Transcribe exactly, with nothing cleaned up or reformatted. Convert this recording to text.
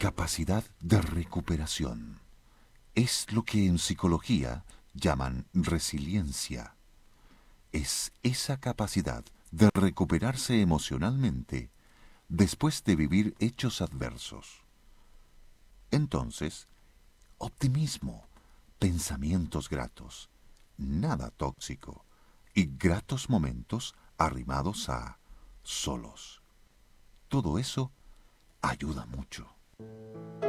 capacidad de recuperación. Es lo que en psicología llaman resiliencia. Es esa capacidad de recuperarse emocionalmente después de vivir hechos adversos. Entonces, optimismo, pensamientos gratos, nada tóxico y gratos momentos arrimados a solos. Todo eso ayuda mucho.